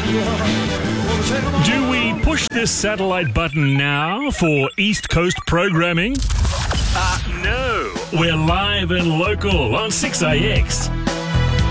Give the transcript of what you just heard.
Do we push this satellite button now for East Coast programming? No. We're live and local on 6AX.